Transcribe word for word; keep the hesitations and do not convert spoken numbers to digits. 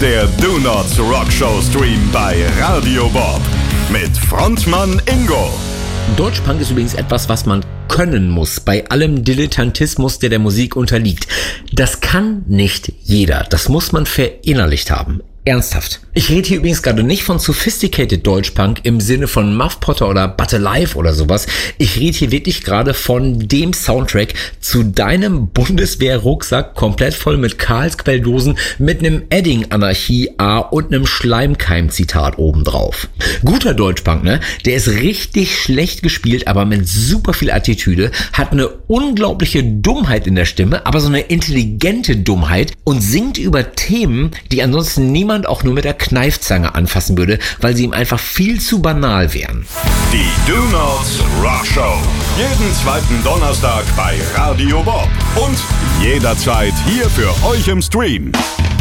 der Do Not Rock Show Stream bei Radio Bob mit Frontmann Ingo. Deutschpunk ist übrigens etwas, was man können muss, bei allem Dilettantismus, der der Musik unterliegt. Das kann nicht jeder, das muss man verinnerlicht haben. Ernsthaft. Ich rede hier übrigens gerade nicht von Sophisticated Deutschpunk im Sinne von Muff Potter oder But Alive oder sowas. Ich rede hier wirklich gerade von dem Soundtrack zu deinem Bundeswehr-Rucksack, komplett voll mit Karlsquelldosen, mit einem Edding-Anarchie-A und einem Schleimkeim-Zitat obendrauf. Guter Deutschpunk, ne? Der ist richtig schlecht gespielt, aber mit super viel Attitüde, hat eine unglaubliche Dummheit in der Stimme, aber so eine intelligente Dummheit und singt über Themen, die ansonsten niemand auch nur mit der Kneifzange anfassen würde, weil sie ihm einfach viel zu banal wären. Die Do Not Rock Show. Jeden zweiten Donnerstag bei Radio Bob. Und jederzeit hier für euch im Stream.